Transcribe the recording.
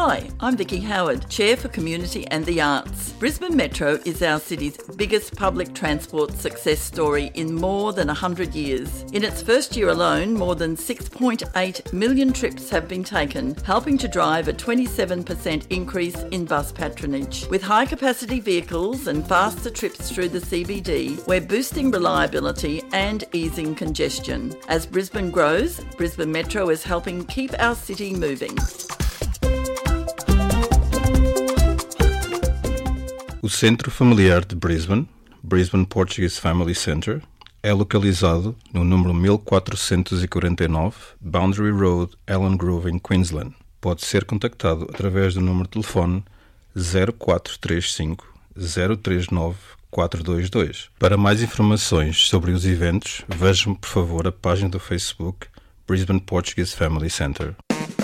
Hi, I'm Vicky Howard, Chair for Community and the Arts. Brisbane Metro is our city's biggest public transport success story in more than 100 years. In its first year alone, more than 6.8 million trips have been taken, helping to drive a 27% increase in bus patronage. With high-capacity vehicles and faster trips through the CBD, we're boosting reliability and easing congestion. As Brisbane grows, Brisbane Metro is helping keep our city moving. O Centro Familiar de Brisbane, Brisbane Portuguese Family Centre, é localizado no número 1449 Boundary Road, Elland Grove, em Queensland. Pode ser contactado através do número de telefone 0435 039 422. Para mais informações sobre os eventos, vejam por favor a página do Facebook Brisbane Portuguese Family Centre.